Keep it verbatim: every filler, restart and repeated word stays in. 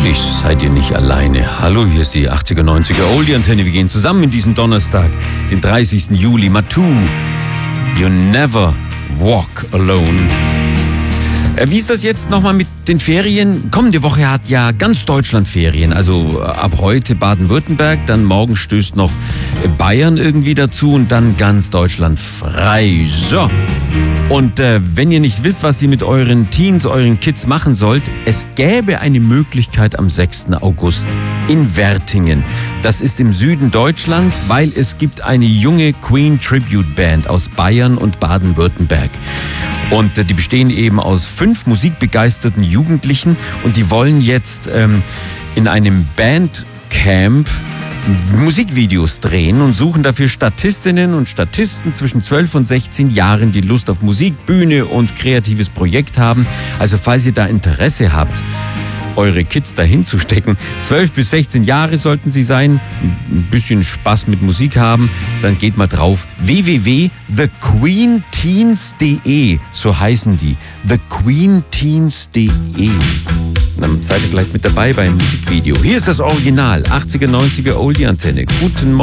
Natürlich seid ihr nicht alleine. Hallo, hier ist die achtziger, neunziger Oldie-Antenne. Wir gehen zusammen in diesen Donnerstag, den dreißigsten Juli. Matu, You Never Walk Alone. Wie ist das jetzt nochmal mit den Ferien? Kommende Woche hat ja ganz Deutschland Ferien. Also ab heute Baden-Württemberg, dann morgen stößt noch Bayern irgendwie dazu und dann ganz Deutschland frei. So. Und äh, wenn ihr nicht wisst, was ihr mit euren Teens, euren Kids machen sollt, es gäbe eine Möglichkeit am sechsten August in Wertingen. Das ist im Süden Deutschlands, weil es gibt eine junge Queen Tribute Band aus Bayern und Baden-Württemberg. Und äh, die bestehen eben aus fünf musikbegeisterten Jugendlichen und die wollen jetzt ähm, in einem Bandcamp Musikvideos drehen und suchen dafür Statistinnen und Statisten zwischen zwölf und sechzehn Jahren, die Lust auf Musik, Bühne und kreatives Projekt haben. Also falls ihr da Interesse habt, eure Kids dahin zu stecken. zwölf bis sechzehn Jahre sollten sie sein, ein bisschen Spaß mit Musik haben, dann geht mal drauf w w w punkt the queen teens punkt de, so heißen die, the queen teens punkt de. Dann seid ihr vielleicht mit dabei beim Musikvideo. Hier ist das Original, achtziger, neunziger Oldie-Antenne. Guten Morgen.